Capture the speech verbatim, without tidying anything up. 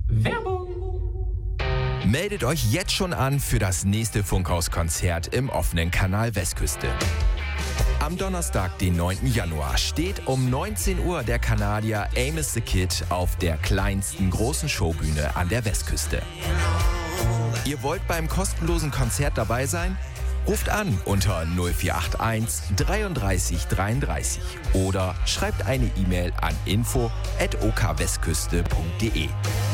Werbung! Meldet euch jetzt schon an für das nächste Funkhaus-Konzert im offenen Kanal Westküste. Am Donnerstag, den neunten Januar, steht um neunzehn Uhr der Kanadier Amos the Kid auf der kleinsten großen Showbühne an der Westküste. Ihr wollt beim kostenlosen Konzert dabei sein? Ruft an unter null vier acht eins dreiunddreißig dreiunddreißig oder schreibt eine E-Mail an info at okwestküste punkt de.